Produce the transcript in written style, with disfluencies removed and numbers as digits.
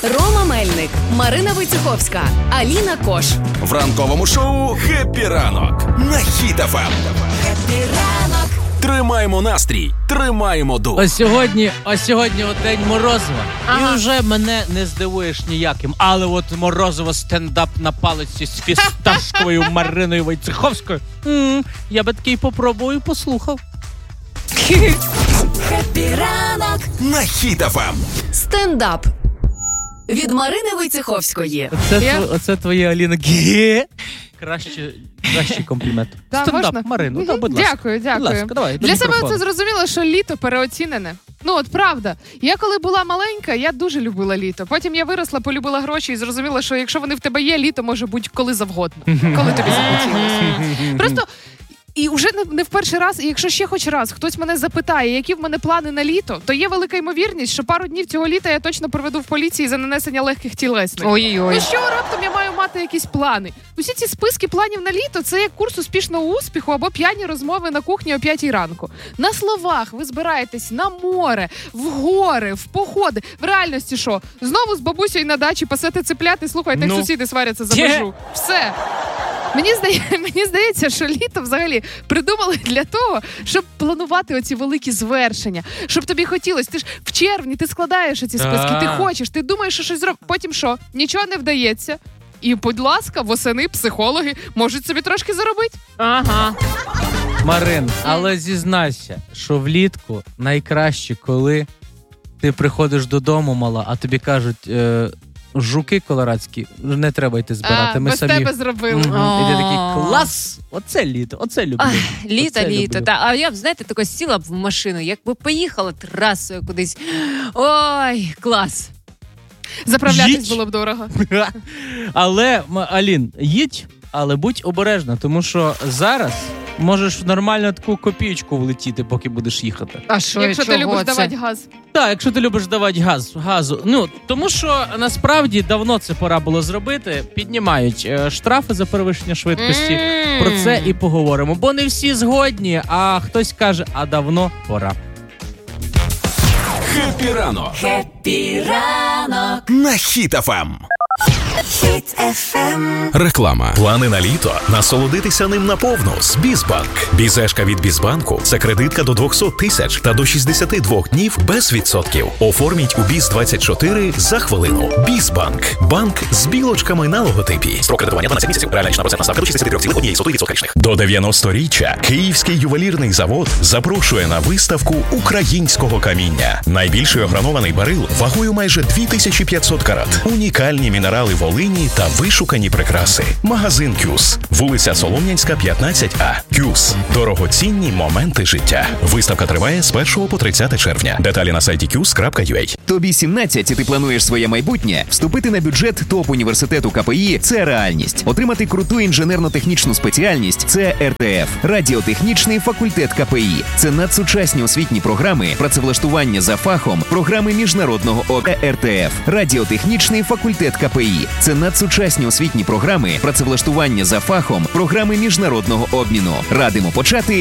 Рома Мельник, Марина Войцеховська, Аліна Кош. В ранковому шоу «Хеппі ранок» на Хіт FM. Хеппі ранок. Тримаємо настрій, тримаємо дух. Ось сьогодні День Морозова. І вже мене не здивуєш ніяким. Але от Морозова стендап на палиці з фісташковою Мариною Войцеховською. Я би такий попробую і послухав. Хеппі ранок на Хіт FM. Стендап від Марини Войцеховської. Оце твоє, Аліна. Кращий комплімент. Стендап, Марину, будь ласка. Дякую. Будь ласка, давай, для себе це зрозуміло, що літо переоцінене. Ну от правда. Я коли була маленька, я дуже любила літо. Потім я виросла, полюбила гроші і зрозуміла, що якщо вони в тебе є, літо може бути коли завгодно. Коли тобі захотілося. Просто... І вже не в перший раз, і якщо ще хоч раз хтось мене запитає, які в мене плани на літо, то є велика ймовірність, що пару днів цього літа я точно проведу в поліції за нанесення легких тілесних. Ой-ой-ой. Ну що раптом я маю мати якісь плани? Усі ці списки планів на літо – це як курс успішного успіху або п'яні розмови на кухні о 5 ранку. На словах ви збираєтесь на море, в гори, в походи. В реальності що? Знову з бабусею на дачі пасете цеплят і слухайте, як сусіди сваряться за межу. Все. Мені здається, що літо взагалі придумали для того, щоб планувати оці великі звершення. Щоб тобі хотілося. Ти ж в червні ти складаєш ці списки, ти хочеш, ти думаєш, що щось зробиш. Потім що? Нічого не вдається. І, будь ласка, восени психологи можуть собі трошки заробити. Ага. Марин, але зізнайся, що влітку найкраще, коли ти приходиш додому, мала, а тобі кажуть... жуки колорадські, не треба йти збирати. Ми без самі... тебе зробили. І ти такий, клас! Оце літо, оце люблю. Літо. А я б, знаєте, тако сіла б в машину, якби поїхала трасою кудись. Ой, клас. Заправлятись було б дорого. Але, Алін, їдь, але будь обережна, тому що зараз можеш в нормальну таку копійку влетіти, поки будеш їхати. А що, якщо ти любиш давати газ? Так, якщо ти любиш давати газу. Ну, тому що насправді давно це пора було зробити. Піднімають штрафи за перевищення швидкості. Про це і поговоримо. Бо не всі згодні, а хтось каже, а давно пора. Хеппі ранок. Хеппі ранок На Хіт FM. Хіт FM. Реклама. Плани на літо. Насолодитися ним наповну з Бізбанк. Бізешка від Бізбанку – це кредитка до 200 тисяч та до 62 днів без відсотків. Оформіть у Біз-24 за хвилину. Бізбанк. Банк з білочками на логотипі. Строк кредитування 12 місяців. Реальна річна процентна ставка до 63,1% річних. До 90-річчя Київський ювелірний завод запрошує на виставку українського каміння. Найбільший огранований барил вагою майже 2500 карат. Унікальні мінерали Волині та вишукані прикраси. Магазин «Кюс». Вулиця Солом'янська, 15А. «Кюс». Дорогоцінні моменти життя. Виставка триває з 1 по 30 червня. Деталі на сайті kyus.ua. Тобі 17 і ти плануєш своє майбутнє? Вступити на бюджет топ-університету КПІ – це реальність. Отримати круту інженерно-технічну спеціальність – це РТФ. Радіотехнічний факультет КПІ. Це надсучасні освітні програми, працевлаштування за фахом, програми міжнародного РТФ. Радіотехнічний факультет КПІ. Це надсучасні освітні програми, працевлаштування за фахом, програми міжнародного обміну. Радимо почати